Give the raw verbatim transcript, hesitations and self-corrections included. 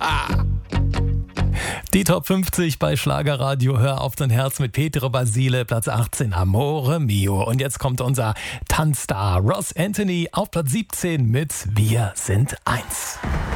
Die Top fünfzig bei Schlagerradio. Hör auf dein Herz mit Pietro Basile, Platz achtzehn, Amore Mio. Und jetzt kommt unser Tanzstar Ross Anthony auf Platz siebzehn mit Wir sind eins.